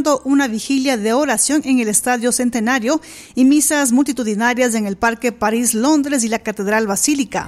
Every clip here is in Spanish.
realizando una vigilia de oración en el Estadio Centenario y misas multitudinarias en el Parque París-Londres y la Catedral Basílica.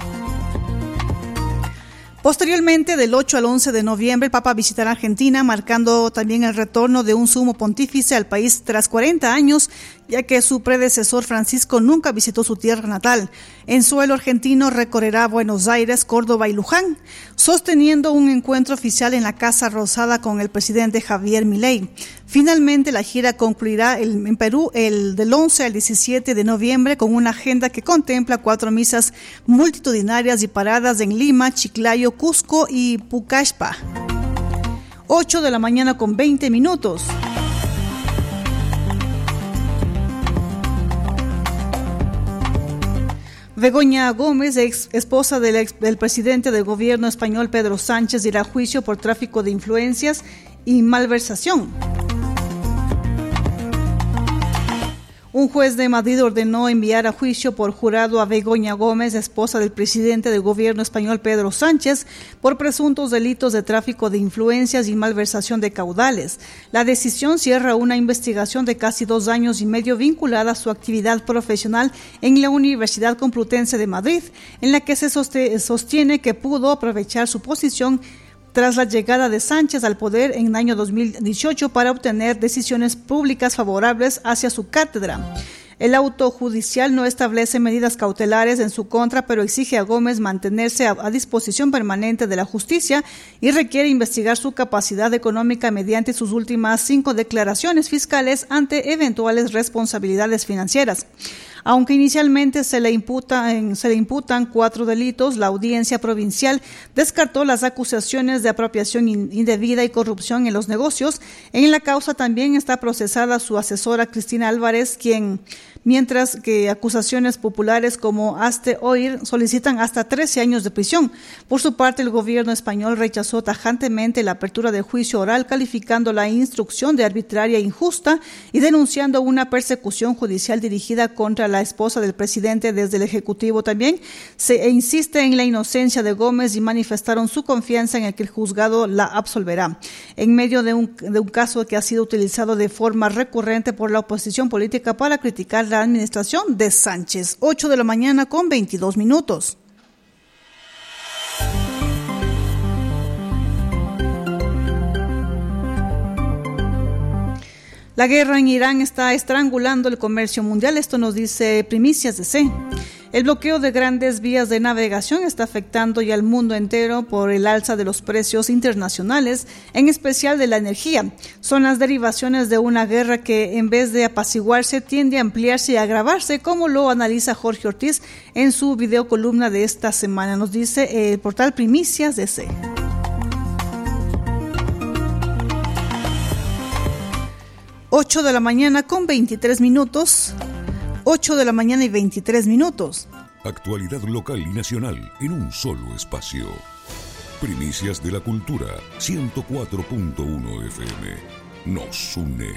Posteriormente, del 8 al 11 de noviembre, el Papa visitará Argentina, marcando también el retorno de un sumo pontífice al país tras 40 años, ya que su predecesor Francisco nunca visitó su tierra natal. En suelo argentino recorrerá Buenos Aires, Córdoba y Luján, sosteniendo un encuentro oficial en la Casa Rosada con el presidente Javier Milei. Finalmente, la gira concluirá en Perú del 11 al 17 de noviembre con una agenda que contempla 4 misas multitudinarias y paradas en Lima, Chiclayo, Cusco y Pucallpa. 8 de la mañana con 20 minutos. Begoña Gómez, esposa del presidente del gobierno español Pedro Sánchez, irá a juicio por tráfico de influencias y malversación. Un juez de Madrid ordenó enviar a juicio por jurado a Begoña Gómez, esposa del presidente del gobierno español Pedro Sánchez, por presuntos delitos de tráfico de influencias y malversación de caudales. La decisión cierra una investigación de casi 2 años y medio vinculada a su actividad profesional en la Universidad Complutense de Madrid, en la que se sostiene que pudo aprovechar su posición tras la llegada de Sánchez al poder en el año 2018 para obtener decisiones públicas favorables hacia su cátedra. El auto judicial no establece medidas cautelares en su contra, pero exige a Gómez mantenerse a disposición permanente de la justicia y requiere investigar su capacidad económica mediante sus últimas 5 declaraciones fiscales ante eventuales responsabilidades financieras. Aunque inicialmente se le imputan 4 delitos, la audiencia provincial descartó las acusaciones de apropiación indebida y corrupción en los negocios. En la causa también está procesada su asesora Cristina Álvarez, mientras que acusaciones populares como hazte oír solicitan hasta 13 años de prisión. Por su parte, el gobierno español rechazó tajantemente la apertura de juicio oral, calificando la instrucción de arbitraria e injusta y denunciando una persecución judicial dirigida contra la esposa del presidente. Desde el Ejecutivo también se insiste en la inocencia de Gómez y manifestaron su confianza en el que el juzgado la absolverá. En medio de un caso que ha sido utilizado de forma recurrente por la oposición política para criticar la administración de Sánchez. 8 de la mañana con 22 minutos. La guerra en Irán está estrangulando el comercio mundial. Esto nos dice Primicias DC. El bloqueo de grandes vías de navegación está afectando ya al mundo entero por el alza de los precios internacionales, en especial de la energía. Son las derivaciones de una guerra que, en vez de apaciguarse, tiende a ampliarse y agravarse, como lo analiza Jorge Ortiz en su videocolumna de esta semana. Nos dice el portal Primicias DC. 8 de la mañana con 23 minutos. 8 de la mañana y 23 minutos. Actualidad local y nacional en un solo espacio. Primicias de la Cultura, 104.1 FM. Nos une.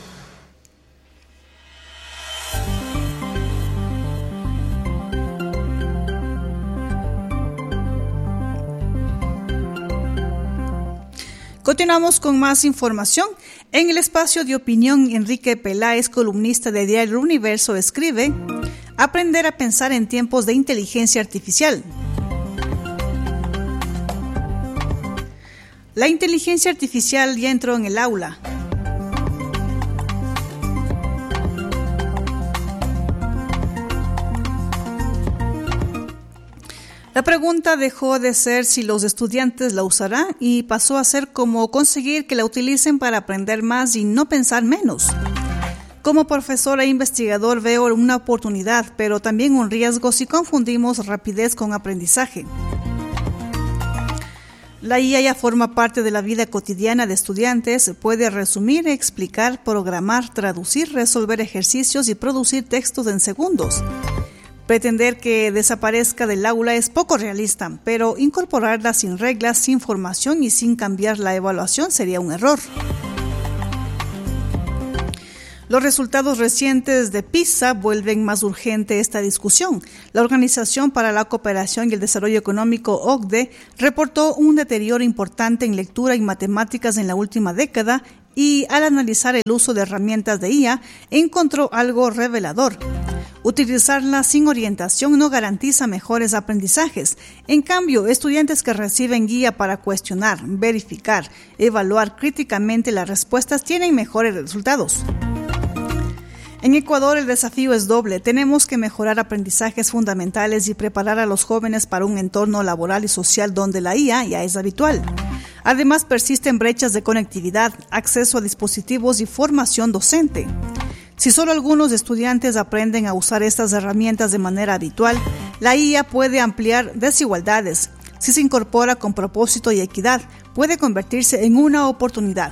Continuamos con más información. En el espacio de opinión, Enrique Peláez, columnista de Diario Universo, escribe: aprender a pensar en tiempos de inteligencia artificial. La inteligencia artificial ya entró en el aula. La pregunta dejó de ser si los estudiantes la usarán y pasó a ser cómo conseguir que la utilicen para aprender más y no pensar menos. Como profesor e investigador veo una oportunidad, pero también un riesgo si confundimos rapidez con aprendizaje. La IA ya forma parte de la vida cotidiana de estudiantes, puede resumir, explicar, programar, traducir, resolver ejercicios y producir textos en segundos. Pretender que desaparezca del aula es poco realista, pero incorporarla sin reglas, sin formación y sin cambiar la evaluación sería un error. Los resultados recientes de PISA vuelven más urgente esta discusión. La Organización para la Cooperación y el Desarrollo Económico, OCDE, reportó un deterioro importante en lectura y matemáticas en la última década, y al analizar el uso de herramientas de IA encontró algo revelador. Utilizarla sin orientación no garantiza mejores aprendizajes. En cambio, estudiantes que reciben guía para cuestionar, verificar, evaluar críticamente las respuestas tienen mejores resultados. En Ecuador el desafío es doble. Tenemos que mejorar aprendizajes fundamentales y preparar a los jóvenes para un entorno laboral y social donde la IA ya es habitual. Además, persisten brechas de conectividad, acceso a dispositivos y formación docente. Si solo algunos estudiantes aprenden a usar estas herramientas de manera habitual, la IA puede ampliar desigualdades. Si se incorpora con propósito y equidad, puede convertirse en una oportunidad.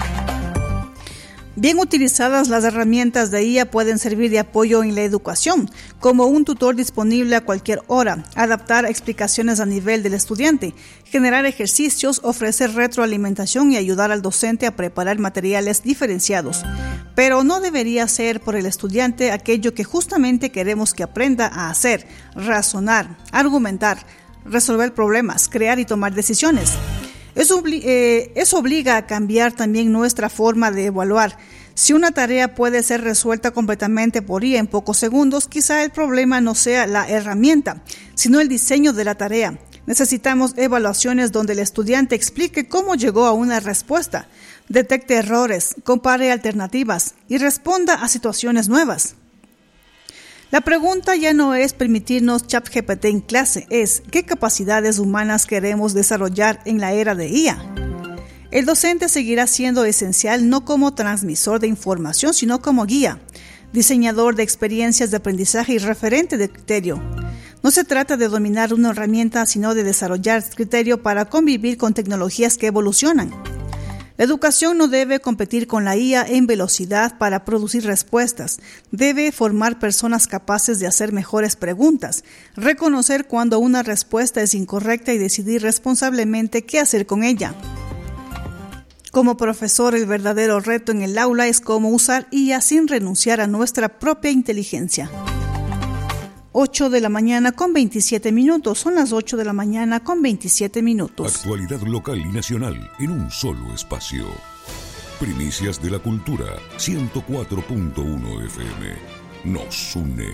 Bien utilizadas, las herramientas de IA pueden servir de apoyo en la educación, como un tutor disponible a cualquier hora, adaptar explicaciones a nivel del estudiante, generar ejercicios, ofrecer retroalimentación y ayudar al docente a preparar materiales diferenciados. Pero no debería ser por el estudiante aquello que justamente queremos que aprenda a hacer: razonar, argumentar, resolver problemas, crear y tomar decisiones. Eso obliga a cambiar también nuestra forma de evaluar. Si una tarea puede ser resuelta completamente por IA en pocos segundos, quizá el problema no sea la herramienta, sino el diseño de la tarea. Necesitamos evaluaciones donde el estudiante explique cómo llegó a una respuesta, detecte errores, compare alternativas y responda a situaciones nuevas. La pregunta ya no es permitirnos ChatGPT en clase, es ¿qué capacidades humanas queremos desarrollar en la era de IA? El docente seguirá siendo esencial no como transmisor de información, sino como guía, diseñador de experiencias de aprendizaje y referente de criterio. No se trata de dominar una herramienta, sino de desarrollar criterio para convivir con tecnologías que evolucionan. La educación no debe competir con la IA en velocidad para producir respuestas. Debe formar personas capaces de hacer mejores preguntas, reconocer cuando una respuesta es incorrecta y decidir responsablemente qué hacer con ella. Como profesor, el verdadero reto en el aula es cómo usar IA sin renunciar a nuestra propia inteligencia. 8 de la mañana con 27 minutos. Son las 8 de la mañana con 27 minutos. Actualidad local y nacional en un solo espacio. Primicias de la cultura, 104.1 FM. Nos une.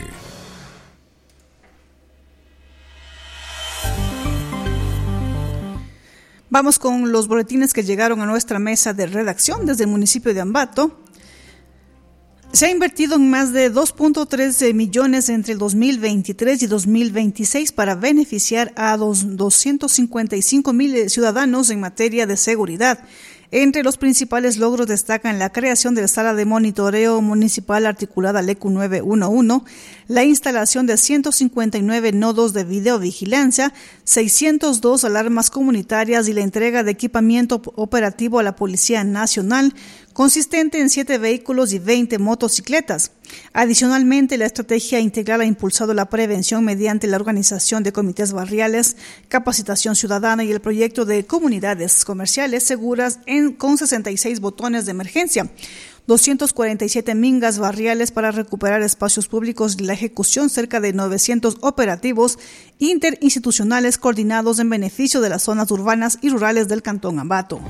Vamos con los boletines que llegaron a nuestra mesa de redacción desde el municipio de Ambato. Se ha invertido en más de 2.3 millones entre el 2023 y 2026 para beneficiar a 255,000 ciudadanos en materia de seguridad. Entre los principales logros destacan la creación de la Sala de Monitoreo Municipal articulada LECU 911, la instalación de 159 nodos de videovigilancia, 602 alarmas comunitarias y la entrega de equipamiento operativo a la Policía Nacional, consistente en 7 vehículos y 20 motocicletas. Adicionalmente, la estrategia integral ha impulsado la prevención mediante la organización de comités barriales, capacitación ciudadana y el proyecto de comunidades comerciales seguras con 66 botones de emergencia, 247 mingas barriales para recuperar espacios públicos y la ejecución cerca de 900 operativos interinstitucionales coordinados en beneficio de las zonas urbanas y rurales del Cantón Ambato.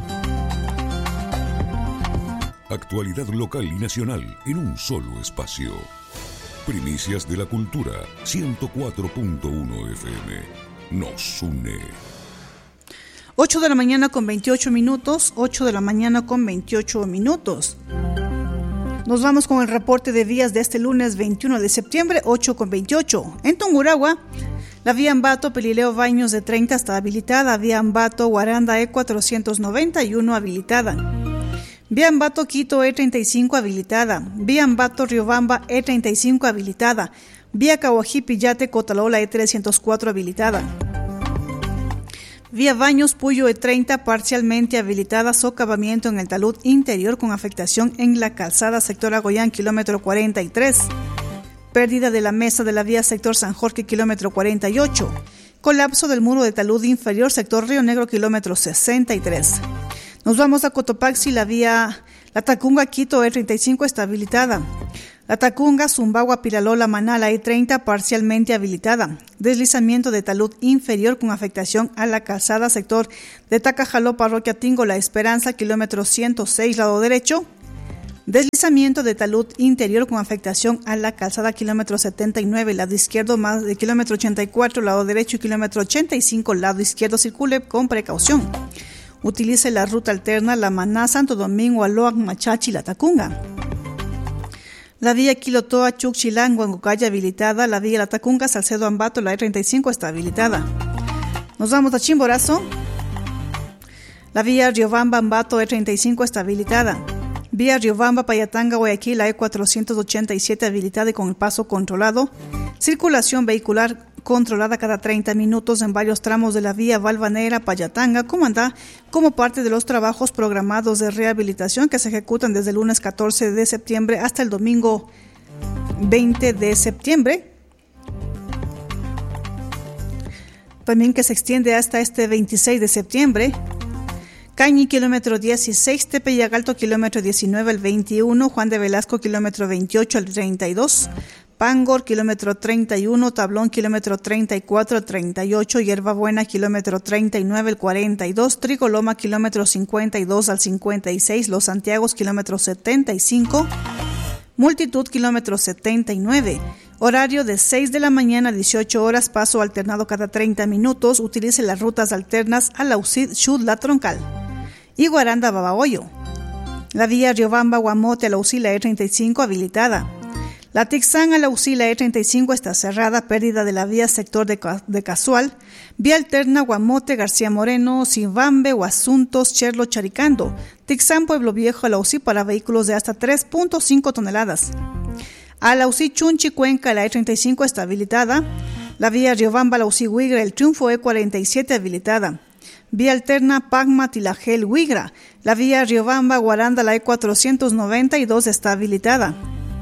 Actualidad local y nacional en un solo espacio. Primicias de la cultura, 104.1 FM. Nos une. 8 de la mañana con 28 minutos. 8 de la mañana con 28 minutos. Nos vamos con el reporte de vías de este lunes 21 de septiembre, 8 con 28. En Tungurahua, la vía Ambato Pelileo Baños de 30 está habilitada. Vía Ambato Guaranda E491 habilitada. Vía Ambato Quito E35 habilitada. Vía Ambato Riobamba E35 habilitada. Vía Cahuají Yate Cotalola E304 habilitada. Vía Baños Puyo E30 parcialmente habilitada. Socavamiento en el talud interior con afectación en la calzada sector Agoyán kilómetro 43. Pérdida de la mesa de la vía sector San Jorge kilómetro 48. Colapso del muro de talud inferior sector Río Negro kilómetro 63. Nos vamos a Cotopaxi, la Tacunga Quito E35 está habilitada. La Tacunga, Zumbagua, Piralola, Maná, la I-30 parcialmente habilitada. Deslizamiento de talud inferior con afectación a la calzada sector de Tacajaló, Parroquia Tingo, La Esperanza, kilómetro 106, lado derecho. Deslizamiento de talud interior con afectación a la calzada kilómetro 79, lado izquierdo, más de kilómetro 84, lado derecho y kilómetro 85, lado izquierdo. Circule con precaución. Utilice la ruta alterna La Maná, Santo Domingo, Aloac, Machachi, La Tacunga. La vía Quilotoa, Chucchilango, Huancaya habilitada. La vía La Tacunga, Salcedo, Ambato, la E35 está habilitada. Nos vamos a Chimborazo. La vía Riobamba, Ambato, E35 está habilitada. Vía Riobamba, Payatanga, Guayaquil, la E487 habilitada y con el paso controlado. Circulación vehicular controlada cada 30 minutos en varios tramos de la vía Valvanera, Payatanga, Comandá, como parte de los trabajos programados de rehabilitación que se ejecutan desde el lunes 14 de septiembre hasta el domingo 20 de septiembre. También que se extiende hasta este 26 de septiembre. Cañi, kilómetro 16, Tepeyagalto, kilómetro 19 al 21, Juan de Velasco, kilómetro 28 al 32, Pangor, kilómetro 31, Tablón, kilómetro 34 al 38, Hierbabuena, kilómetro 39 al 42, Trigoloma, kilómetro 52 al 56, Los Santiagos, kilómetro 75, Multitud, kilómetro 79. Horario de 6 de la mañana a 18 horas, paso alternado cada 30 minutos. Utilice las rutas alternas a la UCID, Chud, La Troncal y Guaranda, Babahoyo. La vía Riobamba, Guamote, a la UCI, la E35 habilitada. La Tixán, a la UCI, la E35 está cerrada, pérdida de la vía sector de Casual. Vía alterna Guamote, García Moreno, Sibambe, Guasuntos, Cherlo, Charicando. Tixán, Pueblo Viejo, a la UCI para vehículos de hasta 3.5 toneladas. A la UCI Chunchi, Cuenca, la E35 está habilitada. La vía Riobamba, la UCI Huigra, el Triunfo, E47 habilitada. Vía alterna Pagma, Tilajel, Huigra. La vía Riobamba, Guaranda, la E492 está habilitada.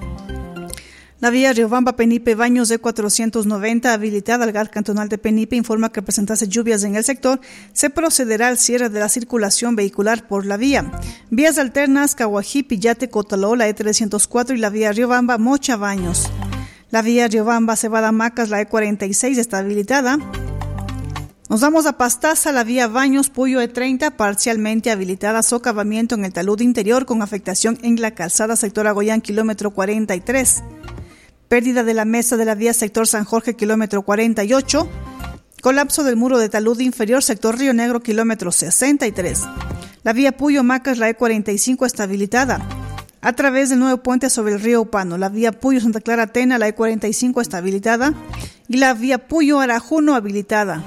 La vía Riobamba, Penipe, Baños, E490 habilitada. El GAT cantonal de Penipe informa que presentase lluvias en el sector. Se procederá al cierre de la circulación vehicular por la vía. Vías alternas Caguají, Pillate, Cotaló, la E304 y la vía Riobamba, Mocha, Baños. La vía Riobamba, Cebada, Macas, la E46 está habilitada. Nos vamos a Pastaza, la vía Baños, Puyo, E30 parcialmente habilitada. Socavamiento en el talud interior con afectación en la calzada sector Agoyán, kilómetro 43. Pérdida de la mesa de la vía sector San Jorge, kilómetro 48. Colapso del muro de talud inferior, sector Río Negro, kilómetro 63. La vía Puyo Macas, la E45 está habilitada. A través del nuevo puente sobre el río Upano, la vía Puyo Santa Clara Tena, la E45 está habilitada. Y la vía Puyo Arajuno habilitada.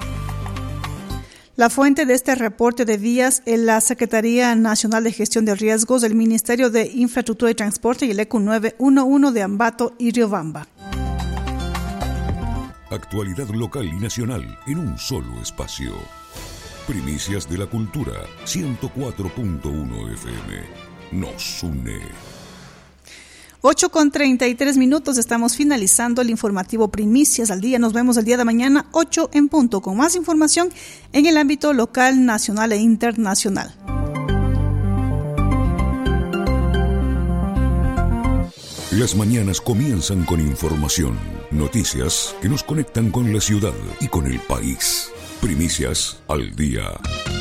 La fuente de este reporte de vías es la Secretaría Nacional de Gestión de Riesgos del Ministerio de Infraestructura y Transporte y el ECU 911 de Ambato y Riobamba. Actualidad local y nacional en un solo espacio. Primicias de la Cultura, 104.1 FM. Nos une. 8:33, estamos finalizando el informativo Primicias al Día. Nos vemos el día de mañana, 8 en punto, con más información en el ámbito local, nacional e internacional. Las mañanas comienzan con información, noticias que nos conectan con la ciudad y con el país. Primicias al Día.